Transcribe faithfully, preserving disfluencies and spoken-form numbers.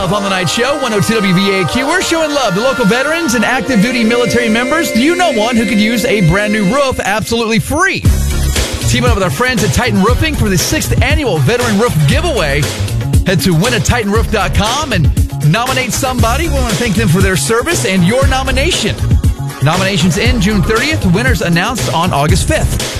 On the night show, one oh two W V A Q, we're showing love to local veterans and active duty military members. Do you know one who could use a brand new roof absolutely free? Teaming up with our friends at Titan Roofing for the sixth annual Veteran Roof Giveaway. Head to win a titan roof dot com and nominate somebody. We want to thank them for their service and your nomination. Nominations end June thirtieth. Winners announced on August fifth.